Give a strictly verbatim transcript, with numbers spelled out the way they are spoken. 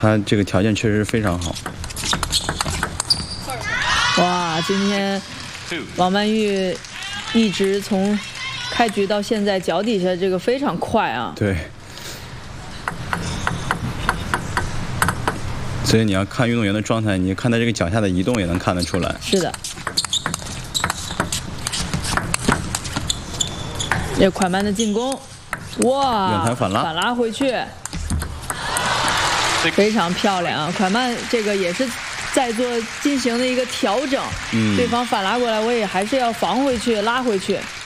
他这个条件确实非常好。 哇，今天王曼玉一直从开局到现在脚底下这个非常快啊。 对。所以你要看运动员的状态，你看他这个脚下的移动也能看得出来。 是的。这快慢的进攻，哇！ 远弹反拉， 反拉回去，非常漂亮啊！快慢这个也是在做进行的一个调整，嗯，对方反拉过来，我也还是要防回去，拉回去。